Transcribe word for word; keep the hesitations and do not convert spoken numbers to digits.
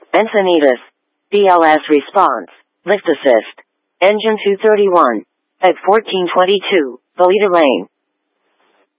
Encinitas. B L S response. Lift assist. Engine two thirty-one. At fourteen twenty-two, Bolita lane.